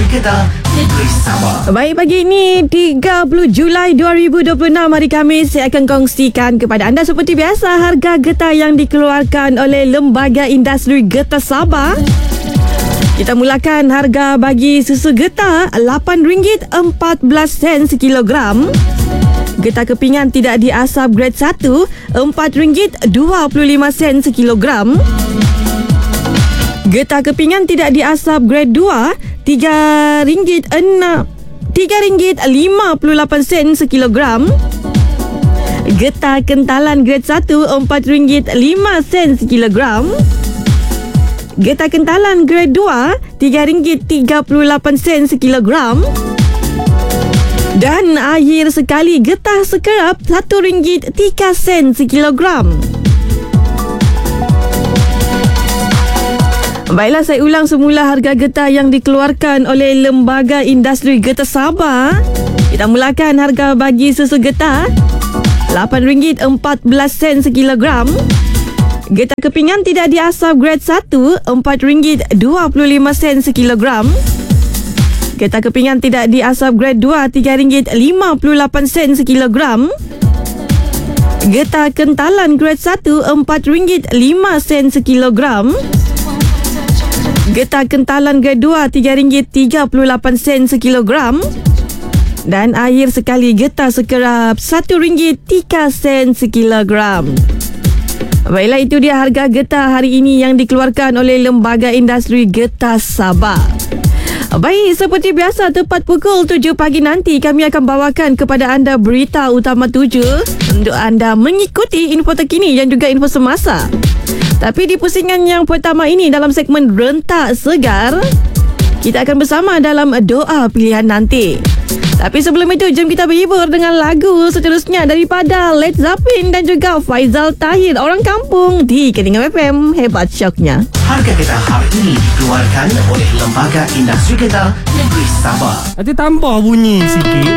Industri Kedah Negeri Sabah. Baik, pagi ini 30 Julai 2026 hari Khamis, saya akan kongsikan kepada anda seperti biasa harga getah yang dikeluarkan oleh Lembaga Industri Getah Sabah. Kita mulakan harga bagi susu getah RM8.14 sekilogram. Getah kepingan tidak diasap grade 1 RM4.25 sekilogram. Getah kepingan tidak diasap grade 2 RM3.58 sekilogram. Getah kentalan grade 1 RM4.05 sekilogram. Getah kentalan grade 2 RM3.38 sekilogram. Dan akhir sekali getah sekerap RM1.03 sekilogram. Baiklah, saya ulang semula harga getah yang dikeluarkan oleh Lembaga Industri Getah Sabah. Kita mulakan harga bagi susu getah RM8.14 sekilogram. Getah kepingan tidak diasap grade 1 RM4.25 sekilogram. Getah kepingan tidak diasap grade 2 RM3.58 sekilogram. Getah kentalan grade 1 RM4.05 sekilogram. Getah kentalan grade 2 RM3.38 sekilogram. Dan akhir sekali getah sekerap RM1.03 sekilogram. Baiklah, itu dia harga getah hari ini yang dikeluarkan oleh Lembaga Industri Getah Sabah. Baik, seperti biasa tepat pukul 7 pagi nanti kami akan bawakan kepada anda berita utama 7 untuk anda mengikuti info terkini dan juga info semasa. Tapi di pusingan yang pertama ini dalam segmen Rentak Segar, kita akan bersama dalam doa pilihan nanti. Tapi sebelum itu, jom kita berhibur dengan lagu seterusnya daripada Led Zeppelin dan juga Faizal Tahir, Orang Kampung di Keningan FM. Hebat syoknya. Harga getah hari ini dikeluarkan oleh Lembaga Industri Kedah Negeri Sabah. Nanti tambah bunyi sikit.